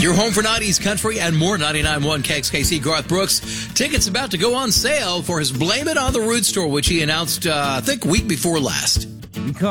Your home for 90s country and more. 99.1 KXKC. Garth Brooks. Tickets about to go on sale for his Blame It on the Roots tour, which he announced, I think, week before last.